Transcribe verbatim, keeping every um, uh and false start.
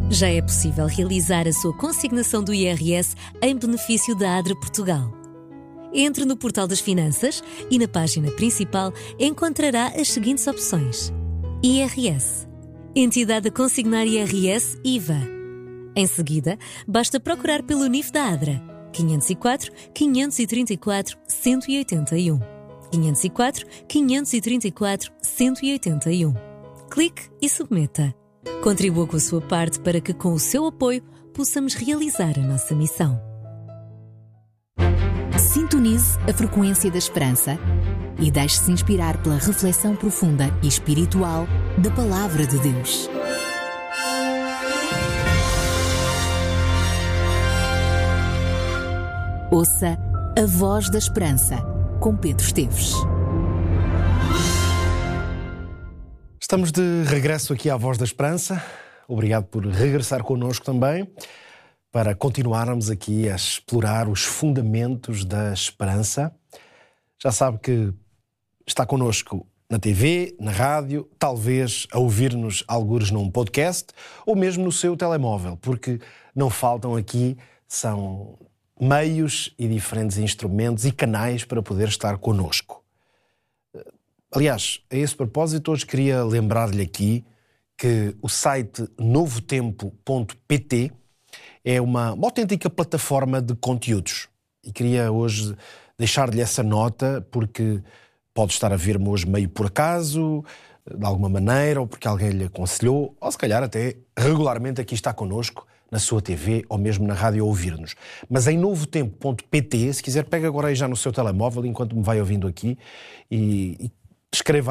Já é possível realizar a sua consignação do I R S em benefício da ADRA Portugal. Entre no portal das Finanças e na página principal encontrará as seguintes opções: I R S, Entidade a consignar I R S I V A. Em seguida, basta procurar pelo N I F da ADRA, quinhentos e quatro, quinhentos e trinta e quatro, cento e oitenta e um. quinhentos e quatro, quinhentos e trinta e quatro, cento e oitenta e um. Clique e submeta. Contribua com a sua parte para que, com o seu apoio, possamos realizar a nossa missão. Sintonize a frequência da esperança e deixe-se inspirar pela reflexão profunda e espiritual da Palavra de Deus. Ouça a Voz da Esperança, com Pedro Esteves. Estamos de regresso aqui à Voz da Esperança. Obrigado por regressar connosco também, para continuarmos aqui a explorar os fundamentos da esperança. Já sabe que está connosco na T V, na rádio, talvez a ouvir-nos algures num podcast ou mesmo no seu telemóvel, porque não faltam aqui, são meios e diferentes instrumentos e canais para poder estar connosco. Aliás, a esse propósito, hoje queria lembrar-lhe aqui que o site novo tempo ponto p t é uma, uma autêntica plataforma de conteúdos. E queria hoje deixar-lhe essa nota, porque pode estar a ver-me hoje meio por acaso, de alguma maneira, ou porque alguém lhe aconselhou, ou se calhar até regularmente aqui está connosco na sua T V ou mesmo na rádio a ouvir-nos. Mas em novo tempo ponto p t, se quiser, pega agora aí já no seu telemóvel enquanto me vai ouvindo aqui e, e escreva